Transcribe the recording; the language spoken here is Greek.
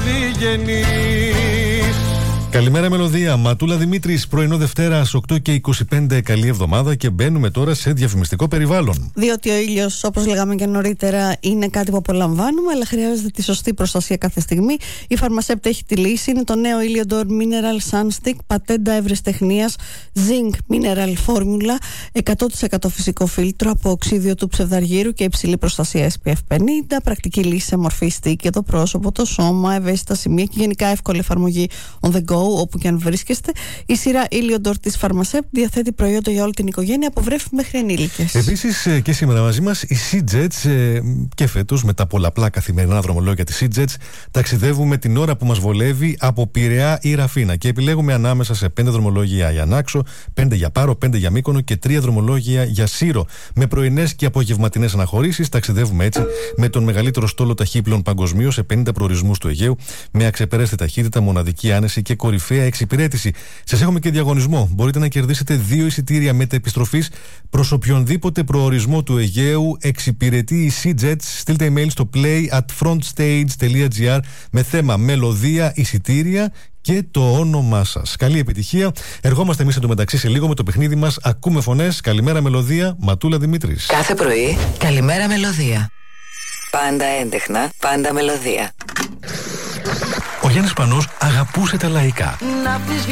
διγενής. Καλημέρα Μελωδία, Ματούλα Δημήτρης, πρωινό Δευτέρας 8 και 25, καλή εβδομάδα και μπαίνουμε τώρα σε διαφημιστικό περιβάλλον. Διότι ο ήλιος, όπως λέγαμε και νωρίτερα, είναι κάτι που απολαμβάνουμε, αλλά χρειάζεται τη σωστή προστασία κάθε στιγμή. Η Pharmacept έχει τη λύση, είναι το νέο Iliodor Mineral Sunstick, πατέντα ευρεσιτεχνίας, Zinc Mineral Formula, 100% φυσικό φίλτρο από οξύδιο του ψευδαργύρου και υψηλή προστασία SPF 50, πρακτική λύση σε μορφή stick για το πρόσωπο, το σώμα, ευαίσθητα σημεία και γενικά εύκολη εφαρμογή on the go, όπου και αν βρίσκεστε. Η σειρά Iliodor της Pharmacept διαθέτει προϊόντα για όλη την οικογένεια, από βρέφη μέχρι ενήλικες. Επίσης και σήμερα μαζί μας η SeaJets, και φέτος με τα πολλαπλά καθημερινά δρομολόγια της SeaJets ταξιδεύουμε την ώρα που μας βολεύει από Πειραιά ή Ραφίνα και επιλέγουμε ανάμεσα σε 5 δρομολόγια για Νάξο, 5 για Πάρο, 5 για Μύκονο και 3 δρομολόγια για Σύρο. Με πρωινές και απογευματινές αναχωρήσεις ταξιδεύουμε έτσι με τον μεγαλύτερο στόλο ταχύπλων παγκοσμίως σε 50 προορισμούς του Αιγαίου, με αξεπέραστη ταχύτητα, μοναδική άνεση και κορυφαία εξυπηρέτηση. Σας έχουμε και διαγωνισμό. Μπορείτε να κερδίσετε 2 εισιτήρια μετεπιστροφής προς οποιονδήποτε προορισμό του Αιγαίου εξυπηρετεί η SeaJets. Στείλτε email στο play@frontstage.gr με θέμα μελωδία, εισιτήρια και το όνομά σας. Καλή επιτυχία. Ερχόμαστε εμείς εντωμεταξύ σε λίγο με το παιχνίδι μας. Ακούμε φωνές. Καλημέρα Μελωδία, Ματούλα Δημήτρης. Κάθε πρωί, καλημέρα Μελωδία. Πάντα έντεχνα, πάντα μελωδία. Ο Γιάννης Πανός αγαπούσε τα λαϊκά.